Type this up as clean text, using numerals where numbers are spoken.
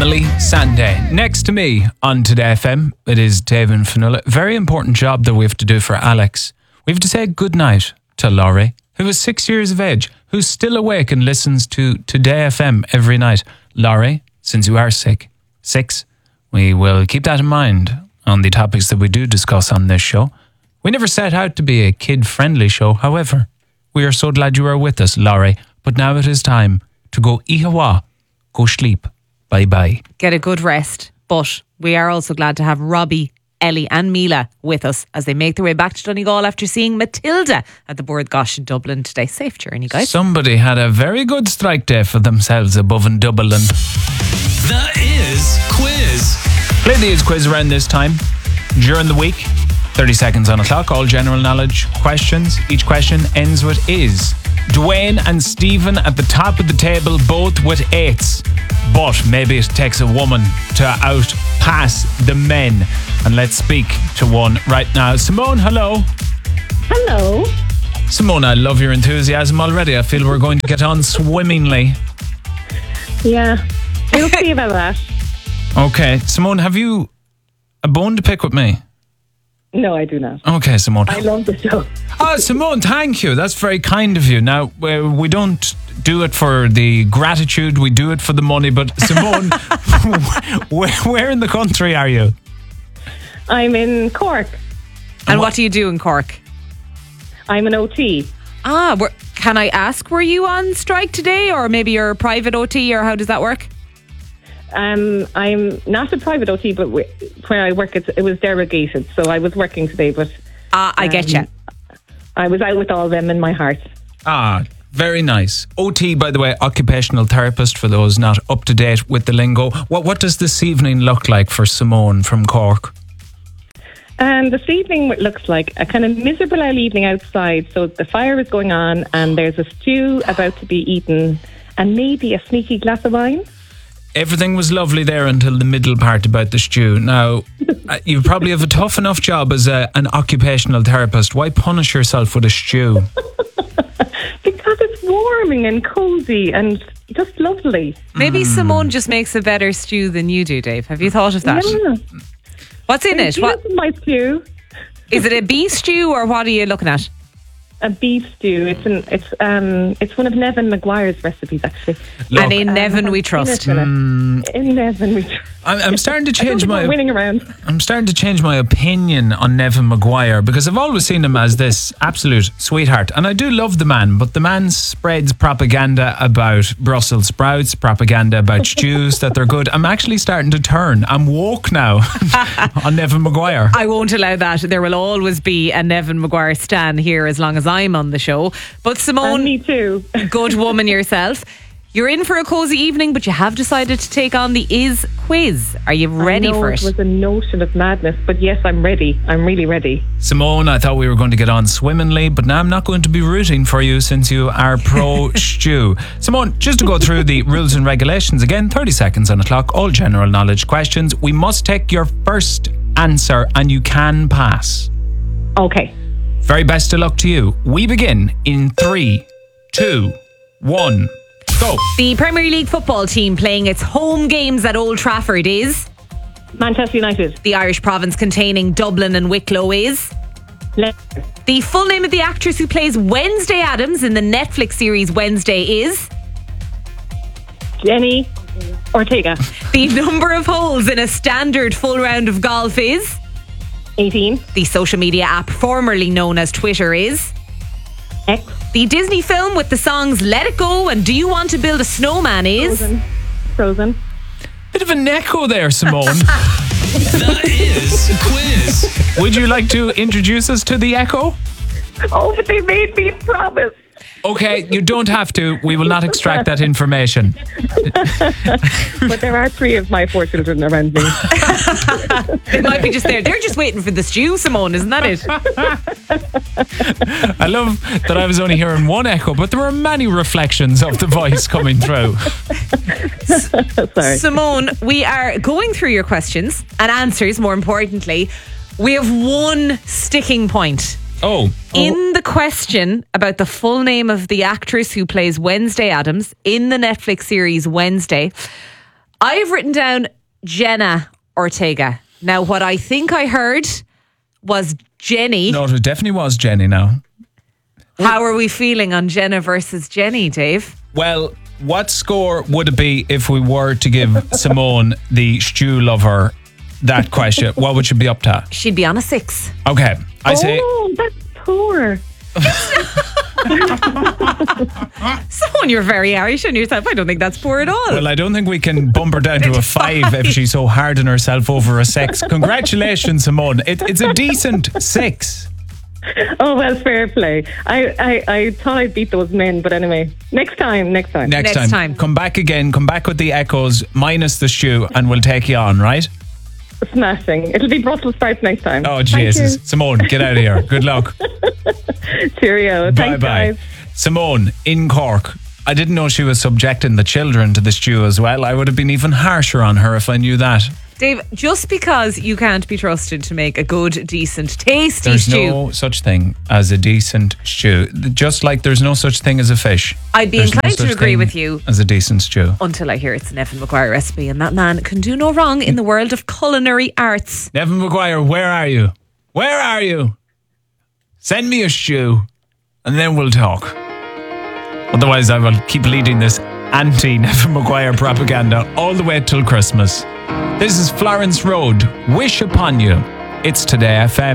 Emily Sandé. Next to me on Today FM, it is David Fionnuala. Very important job that we have to do for Alex. We have to say goodnight to Laurie, who is 6 years of age, who's still awake and listens to Today FM every night. Laurie, since you are six, we will keep that in mind on the topics that we do discuss on this show. We never set out to be a kid-friendly show, however. We are so glad you are with us, Laurie. But now it is time to go ihawa, go sleep, bye-bye. Get a good rest. But we are also glad to have Robbie, Ellie and Mila with us as they make their way back to Donegal after seeing Matilda at the Bord Gosh in Dublin today. Safe journey, guys. Somebody had a very good strike day for themselves above in Dublin. The Is Quiz. Play the Is Quiz around this time during the week. 30 seconds on the clock, all general knowledge questions. Each question ends with is. Dwayne and Stephen at the top of the table, both with 8s. But maybe it takes a woman to outpass the men. And let's speak to one right now. Simone, hello. Hello. Simone, I love your enthusiasm already. I feel we're going to get on swimmingly. Yeah, we'll see about that. Okay, Simone, have you a bone to pick with me? No, I do not. Okay, Simone. I love the show. Oh, Simone, thank you. That's very kind of you. Now, we don't do it for the gratitude, we do it for the money. But Simone, where in the country are you? I'm in Cork. And what do you do in Cork? I'm an OT. Can I ask, were you on strike today, or maybe you're a private OT, or how does that work? I'm not a private OT, but where I work, it was derogated. So I was working today, but... I get you. I was out with all of them in my heart. Very nice. OT, by the way, occupational therapist, for those not up to date with the lingo. What does this evening look like for Simone from Cork? And this evening looks like a kind of miserable old evening outside. So the fire is going on and there's a stew about to be eaten and maybe a sneaky glass of wine. Everything was lovely there until the middle part about the stew. Now, you probably have a tough enough job as an occupational therapist. Why punish yourself with a stew? Because it's warming and cozy and just lovely. Maybe Simone just makes a better stew than you do, Dave. Have you thought of that? Yeah. What's in it? What's in my stew? Is it a beef stew, or what are you looking at? A beef stew. It's one of Nevin Maguire's recipes, actually. Look, and in Nevin we trust. In Nevin we trust. I'm starting to change winning around. I'm starting to change my opinion on Nevin Maguire, because I've always seen him as this absolute sweetheart, and I do love the man, but the man spreads propaganda about Brussels sprouts, propaganda about stews that they're good. I'm actually starting to turn. I'm woke now on Nevin Maguire. I won't allow that. There will always be a Nevin Maguire stan here as long as I'm on the show. But Simone, me too. Good woman yourself. You're in for a cosy evening, but you have decided to take on the Is Quiz. Are you ready for it? It was a notion of madness, but yes, I'm ready. I'm really ready. Simone, I thought we were going to get on swimmingly, but now I'm not going to be rooting for you since you are pro stew. Simone, just to go through the rules and regulations again, 30 seconds on the clock, all general knowledge questions. We must take your first answer and you can pass. Okay. Very best of luck to you. We begin in 3, 2, 1... Go. The Premier League football team playing its home games at Old Trafford is? Manchester United. The Irish province containing Dublin and Wicklow is? Leicester. The full name of the actress who plays Wednesday Addams in the Netflix series Wednesday is? Jenny Ortega. The number of holes in a standard full round of golf is? 18. The social media app formerly known as Twitter is? X. The Disney film with the songs Let It Go and Do You Want to Build a Snowman is? Frozen. Bit of an echo there, Simone. The Is Quiz. Would you like to introduce us to the echo? Oh, but they made me promise. Okay, you don't have to. We will not extract that information. But there are 3 of my 4 children around me. It might be just there. They're just waiting for the stew, Simone, isn't that it? I love that I was only hearing one echo, but there were many reflections of the voice coming through. Sorry. Simone, we are going through your questions and answers, more importantly. We have one sticking point. In the question about the full name of the actress who plays Wednesday Addams in the Netflix series Wednesday, I've written down Jenna Ortega. Now, what I think I heard was Jenny. No, it definitely was Jenny now. How are we feeling on Jenna versus Jenny, Dave? Well, what score would it be if we were to give Simone, the stew lover, that question? What would she be up to? She'd be on a 6. Okay, I say... Oh, that's poor. Someone, you're very Irish on yourself. I don't think that's poor at all. Well, I don't think we can bump her down to a 5 if she's so hard on herself over a 6. Congratulations, Simone. It's a decent 6. Oh, well, fair play. I thought I'd beat those men, but anyway, next time. Next Next time. Come back again. Come back with the echoes minus the stew, and we'll take you on, right? Smashing. It'll be Brussels sprouts next time. Oh, Thank Jesus. you. Simone, get out of here. Good luck. Cheerio. Thanks, Bye-bye. guys. Simone, in Cork. I didn't know she was subjecting the children to the stew as well. I would have been even harsher on her if I knew that. Dave, just because you can't be trusted to make a good, decent, tasty There's stew, no such thing as a decent stew. Just like there's no such thing as a fish. I'd be There's no inclined to such agree thing with you. as a decent stew. Until I hear it's an Evan Maguire recipe, and that man can do no wrong in the world of culinary arts. Nevin Maguire, where are you? Where are you? Send me a stew and then we'll talk. Otherwise, I will keep leading this anti-Nevin Maguire propaganda all the way till Christmas. This is Florence Road. Wish upon you. It's Today FM.